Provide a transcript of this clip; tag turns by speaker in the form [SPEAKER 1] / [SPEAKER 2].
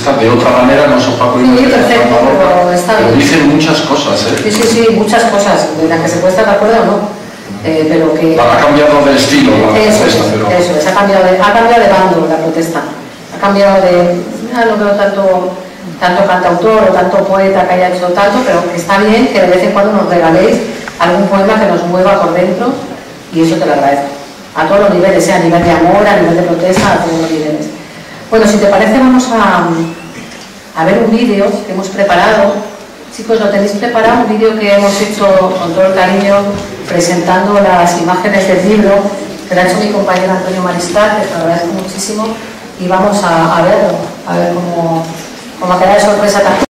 [SPEAKER 1] protesta de otra manera, no es opaco.
[SPEAKER 2] Sí, perfecto, pero está bien.
[SPEAKER 1] Pero dicen muchas cosas, ¿eh?
[SPEAKER 2] Sí, muchas cosas, de las que se puede estar de acuerdo o no. Pero que...
[SPEAKER 1] Ha cambiado de estilo la protesta, pero...
[SPEAKER 2] Eso es, ha cambiado de bando la protesta. Ha cambiado de... no veo tanto cantautor o tanto poeta que haya hecho tanto, pero que está bien que de vez en cuando nos regaléis algún poema que nos mueva por dentro, y eso te lo agradezco. A todos los niveles, sea a nivel de amor, a nivel de protesta, a todos los niveles. Bueno, si te parece, vamos a ver un vídeo que hemos preparado. Chicos, ¿lo tenéis preparado? Un vídeo que hemos hecho con todo el cariño, presentando las imágenes del libro, que lo ha hecho mi compañero Antonio Mariscal, que te agradezco muchísimo, y vamos a verlo, a ver cómo ha quedado de sorpresa también.